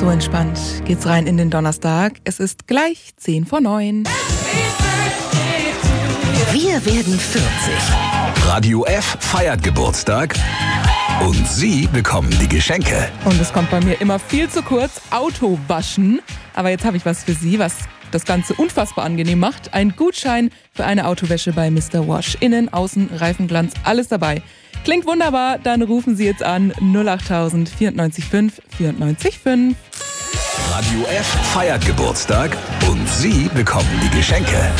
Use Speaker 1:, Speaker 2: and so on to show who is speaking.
Speaker 1: So entspannt geht's rein in den Donnerstag. Es ist gleich 10:09.
Speaker 2: Wir werden 40.
Speaker 3: Radio F feiert Geburtstag und Sie bekommen die Geschenke.
Speaker 1: Und es kommt bei mir immer viel zu kurz, Auto waschen. Aber jetzt habe ich was für Sie, was das Ganze unfassbar angenehm macht. Ein Gutschein für eine Autowäsche bei Mr. Wash. Innen, außen, Reifenglanz, alles dabei. Klingt wunderbar, dann rufen Sie jetzt an 08000 94 5 94 5.
Speaker 3: Radio F feiert Geburtstag und Sie bekommen die Geschenke.